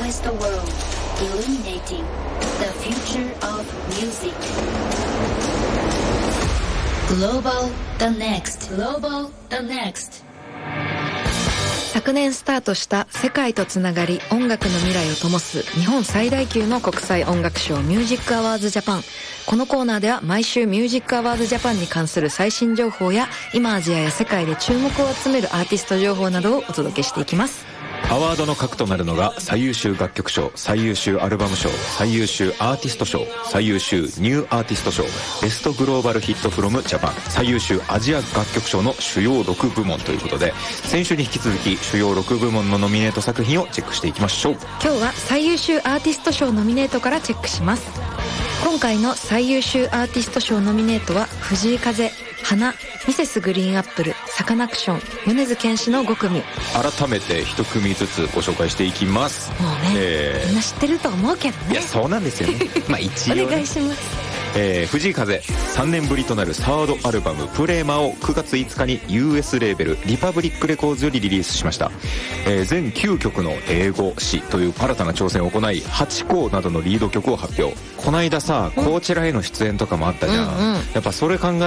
Globalize the world, illuminating the future of music. Global the next. Global the next. 昨年スタートした世界とつながり音楽の未来を灯す日本最大級の国際音楽賞ミュージックアワーズジャパン。このコーナーでは毎週ミュージックアワーズジャパンに関する最新情報や今アジアや世界で注目を集めるアーティスト情報などをお届けしていきます。 アワードの核となるのが最優秀楽曲賞、最優秀アルバム賞、最優秀アーティスト賞、最優秀ニューアーティスト賞、ベストグローバルヒットフロムジャパン、最優秀アジア楽曲賞の主要6部門ということで、先週に引き続き主要6部門のノミネート作品をチェックしていきましょう。 今日は最優秀アーティスト賞ノミネートからチェックします。今回の最優秀アーティスト賞ノミネートは藤井風、花、ミセスグリーンアップル、サカナクション、米津玄師の5組。 改めて1組ずつご紹介していきます。 もうね、みんな知ってると思うけどね。 いやそうなんですよねまあ一応、ね、 お願いします。 藤井風3年ぶりとなるサードアルバムプレーマを9月5日に US レーベルリパブリックレコーズよりリリースしました。全9曲の英語詞という新たな挑戦を行い8校などのリード曲を発表。こないださこちらへの出演とかもあったじゃん、やっぱそれ考